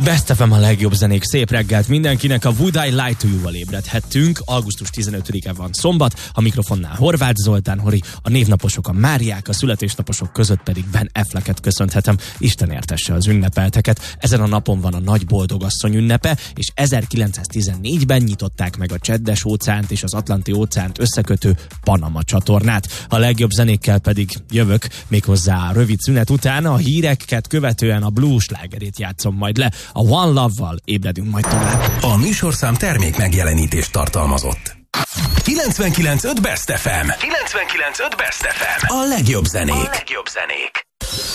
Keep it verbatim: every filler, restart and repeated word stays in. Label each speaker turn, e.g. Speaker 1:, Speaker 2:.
Speaker 1: Best ef em a legjobb zenék, szép reggelt mindenkinek. A Would I Lie to You-val ébredhettünk. augusztus tizenötödike van szombat, a mikrofonnál Horváth Zoltán Hori, a névnaposok a Máriák, a születésnaposok között pedig Ben Afflecket köszönhetem. Isten értesse az ünnepelteket. Ezen a napon van a Nagy Boldogasszony ünnepe, és ezerkilencszáztizennégyben nyitották meg a Csendes óceánt és az Atlanti óceánt összekötő Panama csatornát. A legjobb zenékkel pedig jövök, méghozzá a rövid szünet után. A híreket követően a blues slágerét játszom majd le. A One Love-val ébredünk majd tovább.
Speaker 2: A műsorszám termék megjelenítést tartalmazott. kilencvenkilenc öt Best ef em. kilencvenkilenc öt Best ef em. A legjobb zenék. A legjobb zenék.